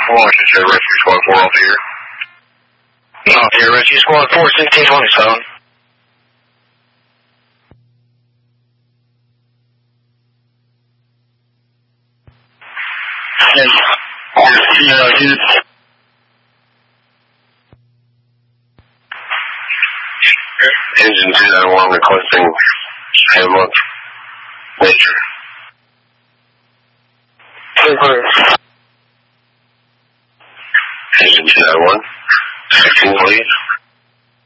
Washington, Rescue Squad 4 off here. Off here, Rescue Squad 4, 1627. Engine 291 requesting Hamlet. Nature. Engine 291. 16 lead.